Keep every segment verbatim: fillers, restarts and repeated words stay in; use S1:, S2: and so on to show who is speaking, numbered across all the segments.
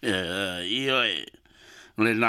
S1: Ia e, le nā,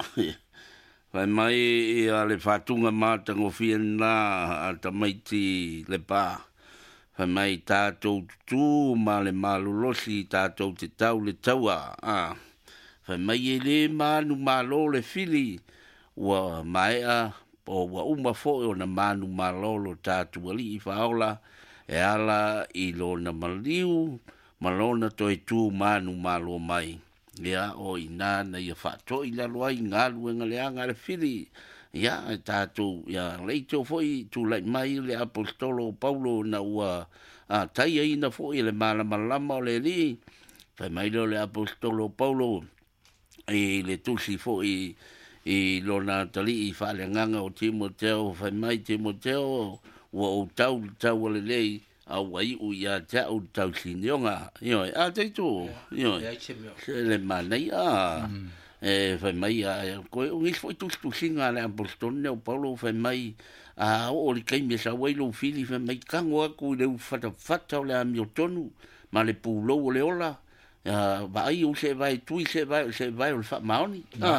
S1: whai mai i a le whātunga mātango whian nā a ta maiti le pā. Whai mai tātou tū mā le mālolosi tātou te tau le taua. Whai mai e le mānu mālo le whili, ua mai a, o wa uma fo o na mānu mālolo tātou ali i whaola, e ala i lo na maliu, malona toi tū mānu mālo mai. Ia o ina na ia whātoi la loai ngā luenga le anga le whili. Ia e tātou, ia leito foi tū lai mai le apostolo Paulo na ua a taia ina foi le malama lama o le li. Whai mai leo le apostolo Paulo e le tusi foi i lona tali i whale nganga o Timoteo. Whai mai Timoteo ua o tau tau le lei. A wai u ia te au tau sinionga. Io, a te tō. Io, se le manei a. E whai mai a, koe o ngis fwoi tustu singa le apostone o Paulo whai mai a o li kaimia sa wailo fili whai mai kango aku le u fata fata o le ami o tonu ma le pūlo o le ola. Wa ai u se vai tui se vai se vai o le wha maoni.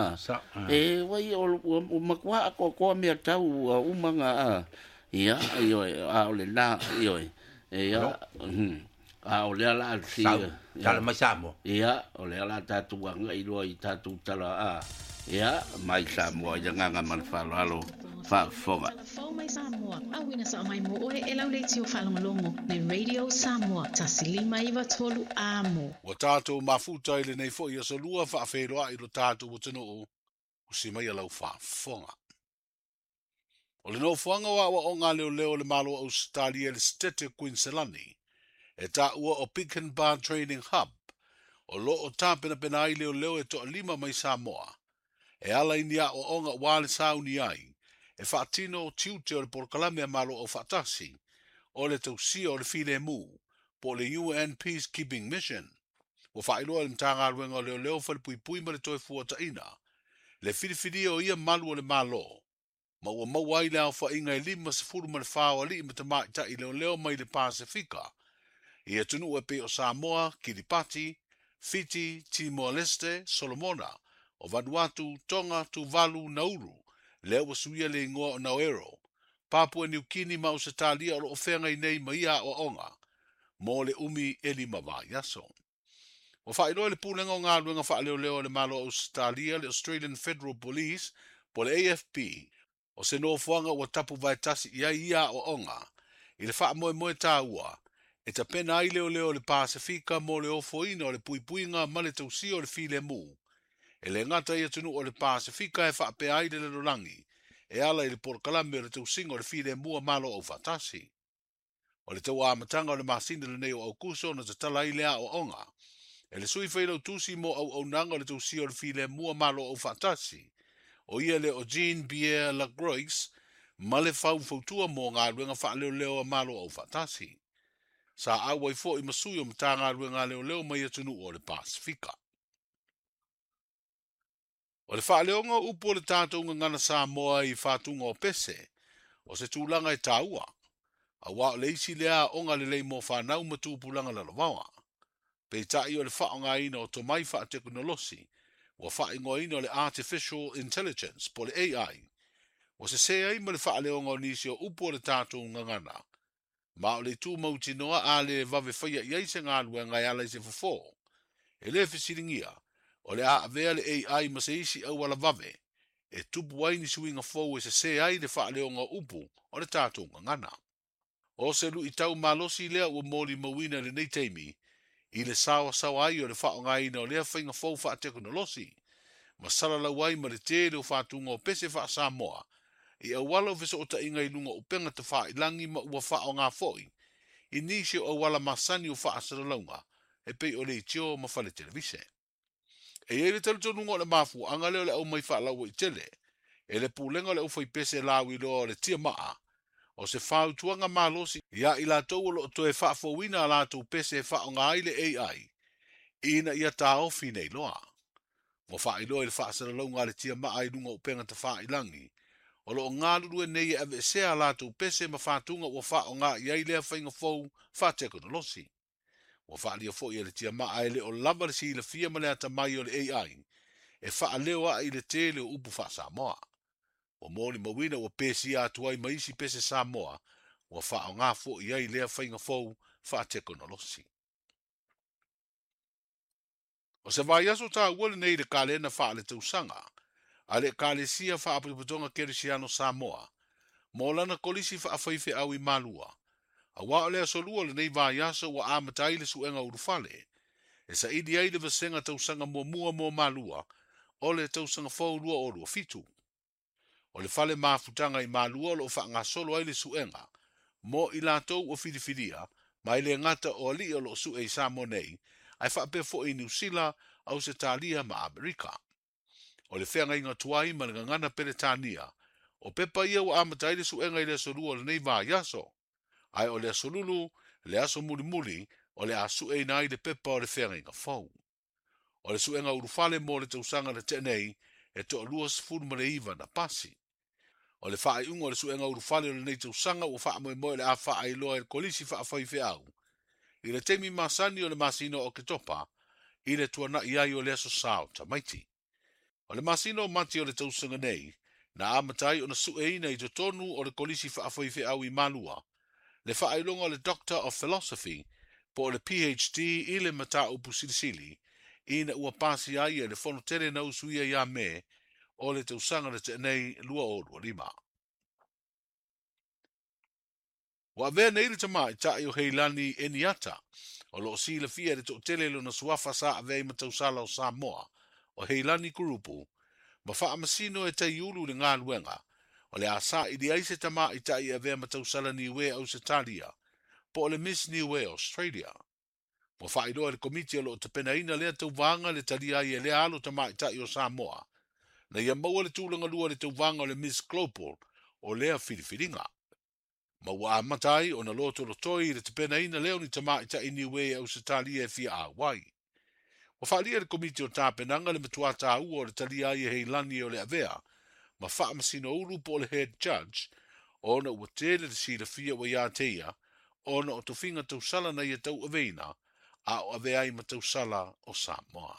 S1: E wai o makua ako koa mea tau umanga a. Ia, io, a o le na, io, ia, a o le ala si.
S2: Tala mai Samoa.
S1: Ia, o le ala tatu anga i loa i tatu tala a. Ia, mai Samoa, ia nganga man whalo alo, wha fonga.
S3: Whao mai Samoa, awina sa mai mo oe e lau leiti o whalongolongo, le Radio Samoa, tasilima iwa tolu amo.
S4: Wa tātou mafuta ile nei fo i aso lua wha wheroa i lo tātou o tino o, o si mai alau wha fonga. O le no fuanga wa wa o ngā leo leo le malo o Australia le stete Queensland, e tā ua o Pinkenba Training Hub, o lo o tāpena pena ai leo leo e toa lima mai Samoa, e ala inia o onga wale sauni ai, e whaatino o tiute o le porkalamea malo o whaatasi, o le tausia o le file mu, po le U N Peacekeeping Mission, o whailoa le mtanga ruenga o leo leo whalipui pui ma le toi fuata ina, le whiriwhiri o ia malu o le malo, ma ua mauai leo wha inga e lima se furu ma le whawa li ima te mai ta i leo leo mai le Pasifika. I e tunu e pe o Samoa, Kiribati, Fiji, Timor-Leste, Solomona, o Vanuatu, Tonga, Tuvalu, Nauru, leo wa suia le ingoa o Nauero, Papua New Guinea ma o se talia o lo ofenga i nei maia o onga, mo le umi e lima wa yaso. O whaeroa le pūlenga o ngā luenga wha leo leo le malo o Australia, le Australian Federal Police, po le A F P, o se no fuanga ua tapu vai tasi ia ia o onga, i le wha moe moe tā ua, e ta pena ai leo leo le Pasifika mo le ofo ina o le puipuinga ma le tausi o le file mu. E le ngata ia tunu o le Pasifika e wha pe ai le lorangi, e ala i le porkalame o le tausinga o le file mua malo o fatasi. O le tau amatanga o le masina le neo au kuso na te tala i lea o onga, e le sui whailo tusi mo au au nanga o le tausi o le file mua malo o fatasi, o ia le o Jean Pierre Lacroix, ma le fau fautua mo ngā ruenga wha leo leo a malo au fatasi. Sa awa i fo i masui o mta ngā ruenga leo leo mai atunu o le Pasifika. O le wha leo ngā upo le tātou ngana Samoa i whātunga o pese, o se tūlanga i tāua, a wā o le isi lea onga le lei mo whanau matūpulanga la lawawa. Pei tai o le wha o ngā ina o tomai wha teknolosi, wa wha ingo ina o le Artificial Intelligence, po le A I, wa se se ai ma le wha leo ngā nisi o upo le tātou ngangana, ma o le tū mauti noa a le vave whaia i aise ngā lua ngai ala i se fufo, e le whisiringia, o le a avea le A I ma se isi au ala vave, e tupu ai ni suinga fōu e se se ai le wha leo ngā upo o le tātou ngangana. O se lu i tau malosi lea ua mōri mawina le nei teimi, i le sawa sawa ai o le wha o ngā ina o lea whainga fōu wha teknolosi, ma sala lau ai ma le tēle o whātunga o pese wha Samoa, i awala o vese o ta inga i lunga o penga te wha i langi ma ua wha o ngā fōi, i nisi o awala masani o wha asara launga, e pei o le i tio ma whale televise. E e le telu tonu ngō le mafu, anga leo le au mai wha lau i tele, e le pūlenga le ufai pese lau i loa le tia maa, o se whau tuanga malosi, ia i la tau lo to e wha fōwina la tau pese e wha o ngā ile A I, ina ia tā ofi nei loa. Mo wha i loa i le wha asara launga le tia maa i lunga o penga te wha i langi, o lo ngā lulu e nei e ave sea la tau pese ma whātunga o wha o ngā i ailea whainga fōu wha teknolosi. Ua whaalia fo i le tia maa e le o lava le si le fia ma le ata mai o le A I, e whaaleo a i le te le o upu wha Samoa. Ua mōli mawina ua pēsi atu ai maisi pese Samoa, ua wha o ngā fo i ai lea whainga fau wha teknolosi. O se vai aso tā uale nei le kālena wha le tausanga, a le kālesia wha apuputonga Kerisiano Samoa, mō lana kolisi wha awhaife au i malua. A wā le aso lua le nei vai aso wa amatai le suenga urufale, e sa idi ai le vasenga tausanga mua mua mua malua, o le tausanga fau lua o lua fitu. O le fale mafutanga i malua lo wha ngā solo ai le suenga, mo i lātou o whiriwhiria, mai le ngata o ali o lo su e Samoa nei, ai wha pe fo i New Zealand au se talia ma Amerika. O le whenga inga tuai ma le ngana Peretania, o pepa ia wa amatai le suenga i le asolua o le nei vā yaso, ai o le asolulu, le aso muli muli, o le asu e nai le pepa o le whenga inga fau. O le suenga urufale mo le tausanga le tenei, e to o lua sifuru ma le iwa na pasi. O le wha ungo le suenga urufale o le nei tausanga o wha moe moe le a wha ai loa e kolisi wha awhaife au. I le temi masani o le masino o ke topa, i le tuana i ai o le aso sao ta maiti. O le masino mati o le tausanga nei, na amatai o na sueina i to tonu o le kolisi wha awhaife au i malua, le wha ailonga o le Doctor of Philosophy, po o le P H D i le mata upu silisili, i na ua pasi ai e le fono tere na usuia ia me, o le tausanga le te nei lua o lua lima. Wa vea nei le tama i tai o heilani e niata, o lo si le fia le to tele lo na suafa sa avei ma tausala o Samoa, o heilani kurupu, ma wha amasino e te iulu le ngā luenga, o le asa i di aise tama i tai a vea ma tausala Niue au se talia, po o le Miss Niue Australia. Mo wha iloa le komiti o lo te pena ina lea tau vanga le talia i e lea alo tama i tai o Samoa, na ia maua le tūlanga lua le tau vanga o le Miss Global, o lea whiriwhiringa. Ma ua amatai o na loto lo toi le te pena ina leo ni tama i tai Niue au se talia e fia a wai. Wa whaalia le komiti o tā penanga le matuata ua o le talia i e heilani o le avea, ma wha masino uru po le head judge, o na ua tele le sira fia wa ia teia, o na o tofinga tausala na ia tau aveina, a o avea i ma tausala o Samoa.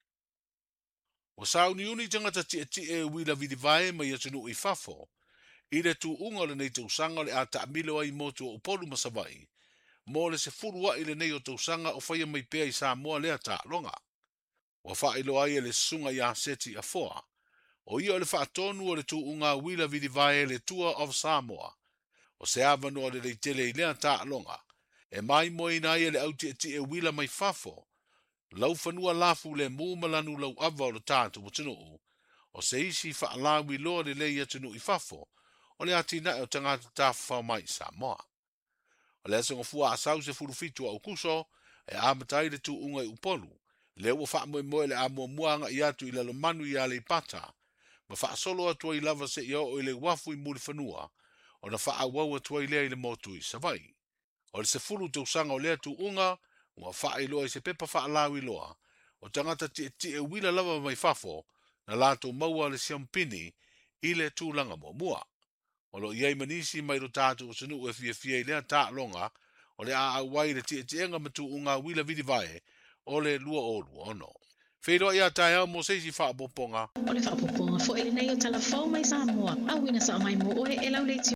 S4: Wa sau ni uni tangata ti e ti e wila vidivae ma ia tunu i fafo, i le tu unga le nei tausanga le a ta amilo ai motu o upolu masawai, mo le se furua i le nei o tausanga o whaia mai pea i Samoa lea ta longa. Wa wha ilo ai e le sunga ia seti a foa, o ia o le wha tonu o le tu unga wila vidivae le Tour of Samoa, o se avano o le leitele i lea ta longa, e mai moi nai e le auti e ti e wila mai fafo, lau whanua lafu le mūmalanu lau ava o le tātu mo tunu, o se isi wha alawi loa le leia tunu i fafo, o le ati na o tangata tāwhau mai Samoa. O le asonga fua asau se furufitu au kuso, e amatai le tu unga i upolu, le ua wha moe moe le a mua muanga i atu i lalo manu i ale i pata, ma wha solo atua i lava se i o i le wafu i muri whanua, o na wha awau atua i lea i le motu i savai. O le se furu te usanga o lea tu unga, ua wha i loa i se pepa wha alawi loa, o tangata ti e ti e wila lava mai fafo, na lato maua le siampini i le tūlanga mua mua. O lo iei manisi mai ro tātu o sanu e fia fia i lea tā longa, o le a awai le ti e ti enga matu unga wila vidivae, o le lua o lua ono. Wheroa ia tae au mo seisi whaapoponga.
S3: O le whaapoponga fo ele nei o talafau mai Samoa, awina sa mai mo oe e lau leiti.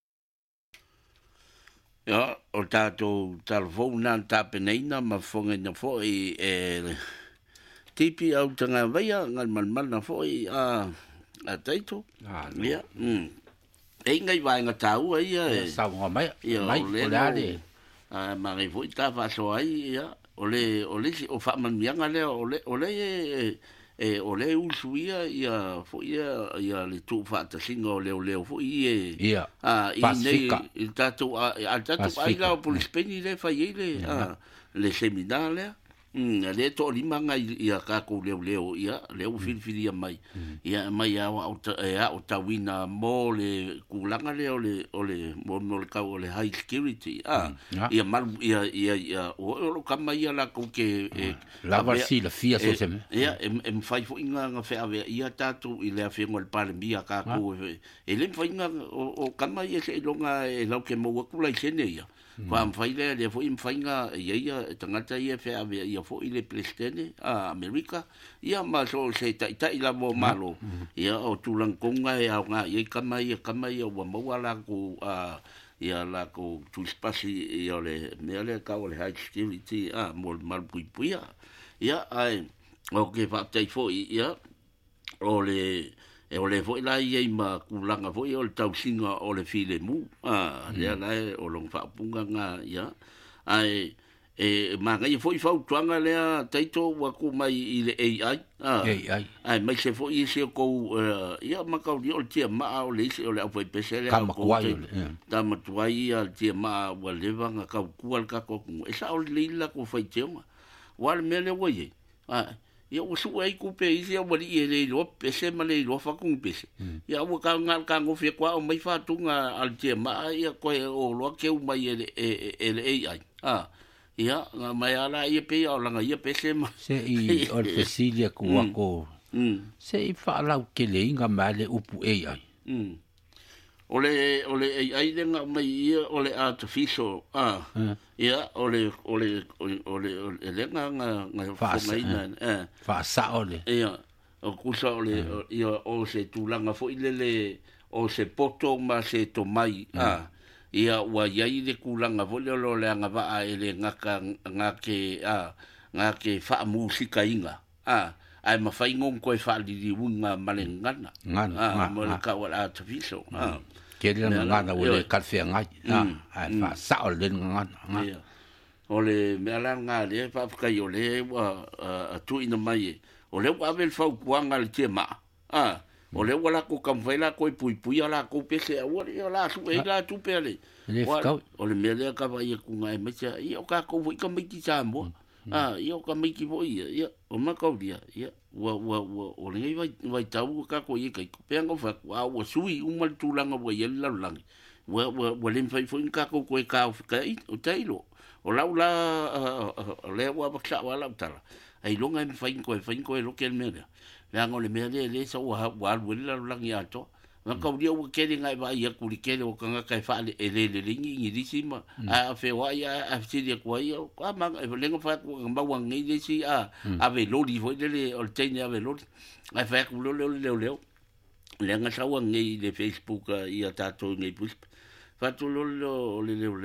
S1: Ia, o tātou talafau nā tāpeneina ma whonga na fo i e tipi au tanga vaia, ngal malmana fo i a a taito. Ia, mm. E ngai vaenga tāua ia e.
S2: Saunga mai,
S1: mai, o le ale. Ma ngai fo i tā whaso ai ia. O le o le o fa man mianga le o le o le e e o le usuia ia fo ia ia le tu fa ta singa o le o le fo ia
S2: ia
S1: a i nei il tato a tato ai la police peni le fa ile a le seminale mm le to limanga ia ka ko le le ia le o fil fil ia mai ia mai a o o tawina mo le kulanga le o le o le mo no le ka o le high security a ia mal ia ia ia o lo kama ia la ko ke
S2: la varsi la fia so se
S1: ia em fai fo inga nga fe ave ia tatu i le afengo le pale bia ka ko e le fai inga o kama ia se longa e lo ke mo ko la sene ia Kwa mfaile le fo imfainga ia tangata ia fe ave ia fo ile presidente a America ia ma so se ta ta ila mo malo ia o tulang konga ia nga ia kama ia kama ia wa mawala ko a ia la ko tu spasi ia le mele ka o le high security a mo mal pui pui ia ai o ke fa tai fo ia o le e o le foi la ia ma kulanga foi o le tausinga o le file mu ah le la o long fa punga nga ia ai e ma nga foi fa tuanga le taito wa ku mai i le A I ah
S2: ai
S1: ai mai se foi se ko ia ma ka o tia ma o le se o le foi pesele
S2: ka ma kuai
S1: ta ma tuai al tia ma wa le vanga ka ku al ka ko e sa o le la ko foi tia wa le mele wo ye ah ia o su ai ku pe ia o li ele lo pese ma le lo fa ku pese ia o ka ngal ka ngo fe kwa o mai fa tunga al tie ma ia ko o lo ke o mai ele ele A I ah ia nga mai ala ia pe o langa ia pese ma
S2: se i o le fesilia ku ko se i fa la ke le inga male upu A I
S1: ole ole ai lenga mai ia ole artificial ah ia ole ole ole lenga nga nga
S2: fa
S1: eh
S2: fa sa ole
S1: ia o kusa ole ia o se tulanga fo ile o se poto ma se to mai ah ia wa ia ile kulanga fo le lo le nga va ele ngaka ngake ah ngake fa musika inga ah ai ma fai ngom ko fa di unga malengana ah mo ka wala artificial ah
S2: ke le ngana o le kafe ngai ah fa sa o le ngana
S1: o le me ala nga le fa ka yo le wa tu ina mai o le wa vel fa kuanga le tema ah o le wala ko kam vela ko pui pui ala ko pese o le la su e la tu pele o le me le ka va ye ku ngai me cha i o ka ko vi ka me ki cha mo ah i o ka me ki vo ia o ma ka dia ia wa wa wa o le vai vai tau ka ko ye ka pe ngo fa wa wa sui un mal tu langa wa ye la lang wa wa wa le fai fo ka ko ko ka ka i o tailo o la la le wa ba ka wa la tala ai longa me fai ko fai ko lo ke me le ngo le me le le so wa wa la lang ya to ma ka dia o ke ngai ba ia ku ke o ka ka fa le le le ngi ngi di sima a fe wa ya a fi dia ko ia ka ma le ngo fa ko ba wa ngi di si a a ve lo di fo le o te ni a ve lo a fa ku lo lo le le le nga sa wa ngi le Facebook ia ta to ngi pus fa tu lo lo le le le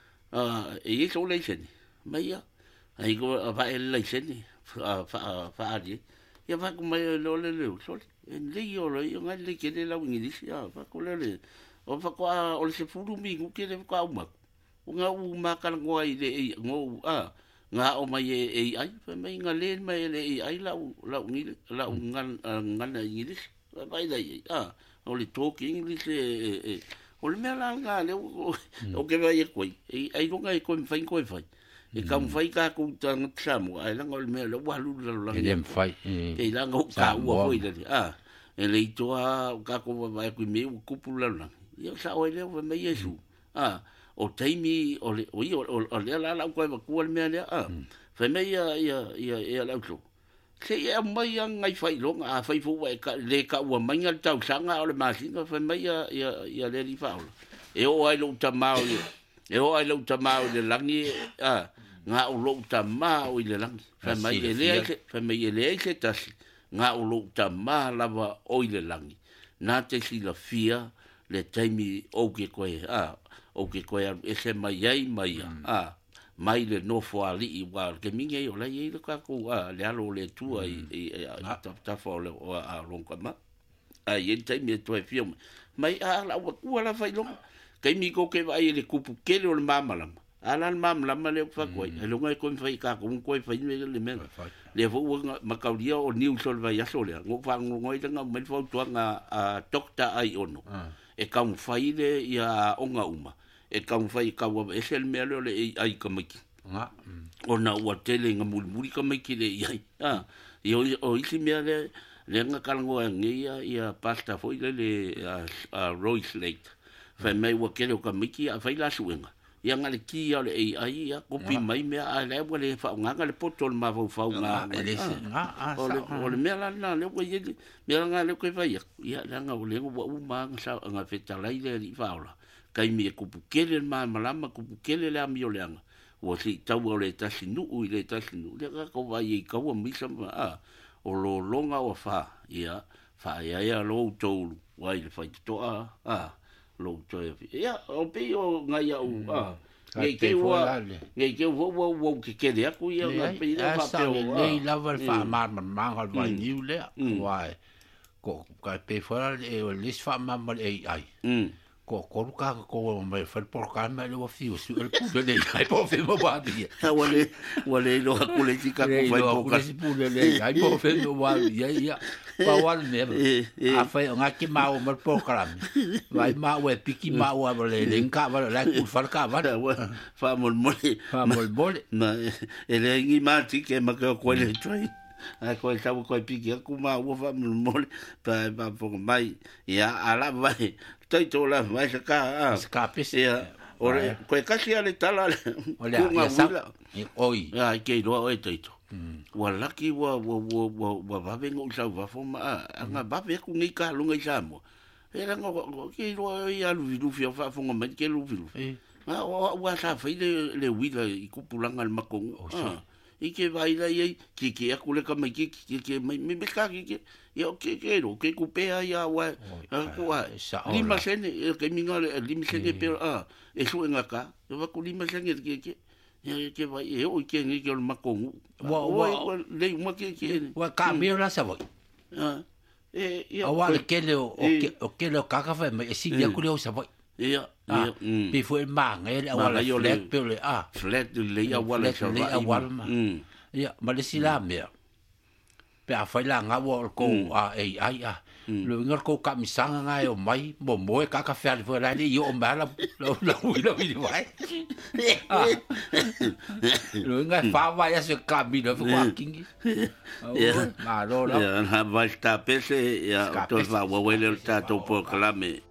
S1: a e so le sen ma ia ai go va el le sen fa fa fa di ia fa ku mai lo le le so en leo lo yo ngai le ke le la ngi disi a fa ko le o fa ko o le se furu mi ku ke le ka uma o nga u ma ka ngo ai le ngo a nga o mai e ai fa mai nga le mai le ai la la ngi la ngan ngan ngi disi fa ida a o le talk english e o le me la nga le o ke vai ko ai ro ngai ko fa ko fa e ka un fai ka ku tang tsamo ai la ngol me lo wa lu lo la
S2: e dem fai
S1: e la ngo ka wa foi le ah e le to a ka ko va ku me ku pu la la yo sa o le me yesu ah o taimi o le o o le la la ko va ku me le ah fa me ya ya ya ya la ku se ya mai ngai fai lo a fai fu wa ka le ka wa mai ngal tau sanga o le ma singa fa me ya ya ya le li fa e o ai lo tamao e o ai lo tamao le langi ah nga o lo ta ma o ile lang fa mai ele fa mai ele ke tas nga o lo ta ma lava o ile lang na te si la fia le taimi o ke ko a o ke ko e se mai ai mai a mai le no fo ali i wa ke minge o la ye ka ko a le alo le tu ai ta ta fo le o a long ka ma a ye taimi to e fia mai a la wa la fa long ke mi ko ke vai le kupu ke le o mama la alan mam la male fa ko e lo ngai ko fai ka ko ko fai me le men le vo ma ka dia o new sol vai aso le ngo fa ngo ngoi tanga me fo to nga a dokta ai ono e ka un fai le ia onga uma e ka un fai ka wa e sel me le ai ka maki nga ona wa tele nga mul muri ka maki le ai ah io o isi me le le nga ka ngo ngi ia ia pasta foi le a Royce Lake fa me wa ke le ka maki a fai la suenga ia ngale ki ole ai ai ia kopi mai me a le wale fa nga ngale potol ma fa fa nga ole ole me la na le we me la ngale ko fa ia ia la nga ole ngo u ma sa nga feta lai le li fa ola kai mi e kupu kele ma malama kupu kele le ami o leanga o si tau o le tasi nu i le tasi nu le ka ko vai i kaua misa ma a o lo longa o fa ia fa ia ia lo tolu wai le fai to a a lo to ia o pe o ngai au a ngai ke wa ngai ke wo wo wo ke ke dia ku ia ngai pe ia fa pe o
S2: nei lava fa ma ma ma ha vai niu le wai ko ka pe fora e o lis fa ma ma e ai ko ko ka ko me fa por ka me lo fi su el pu de ai po fe mo ba dia
S1: wale wale lo ku le tika ku vai po ka
S2: pu de le ai po fe mo ba ia ia pa wal ne a fa nga ki ma o mo por ka vai ma we piki ma o le le ka va la ku fa ka va
S1: fa mo mo
S2: fa mo mo
S1: na ele ngi ma ti ke ma ko ko le trai a ko ta ko piki ku ma o fa mo mo pa pa po mai ia ala vai tai to la vai ka
S2: ska pese
S1: ia ore ko kasi ale tala
S2: ole ya sa oi
S1: ya ke do oi tai to wala ki wa wa wa wa va vengo sa va forma anga va ve ku ngi ka lu ngi sa mo era ngo ki do ia lu lu fi fa fo ngo ke lu lu ah wa sa fa le le wi la i ku pulanga al makong i ke vai la i ki ki a ku le ka mai ki ki ki mai me ka ki ki yo ke ke ro ke ku pe ya wa ku wa lima sene ke minga lima sene pe ah e su nga ka yo va ku lima sene ke ke ya ke vai e o ke ngi ke al makong
S2: wa wa
S1: le mo ke ke
S2: wa ka mi la sa voi
S1: ah e
S2: ya wa ke le o ke o ke le ka ka fa me si ya ku le o sa voi
S1: ia
S2: ia pe foi mang ele wala yo le pe le a
S1: flat le ia wala sa
S2: le a wala ia ma le sila me pe a foi la nga wo ko a ei ai a lo ngor ko ka mi sanga nga yo mai bo mo ka ka fa le foi la ni yo ma la lo lo lo vi vai lo nga fa vai a se ka mi lo ko kingi
S1: ia ma lo la na vai sta pese ia to va wo le ta to po klame